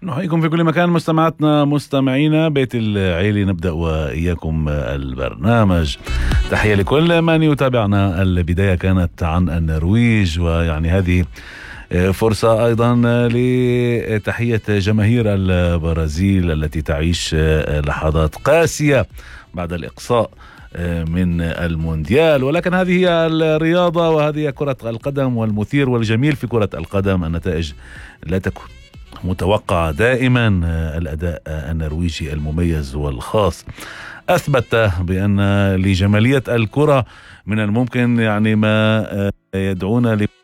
نحييكم في كل مكان مستمعاتنا مستمعينا بيت العيلي. نبدأ وإياكم البرنامج. تحية لكل من يتابعنا. البداية كانت عن النرويج، ويعني هذه فرصة أيضا لتحية جماهير البرازيل التي تعيش لحظات قاسية بعد الإقصاء من المونديال. ولكن هذه هي الرياضة وهذه كرة القدم، والمثير والجميل في كرة القدم النتائج لا تكون متوقع دائما. الأداء النرويجي المميز والخاص أثبت بأن لجمالية الكرة من الممكن يعني ما يدعونا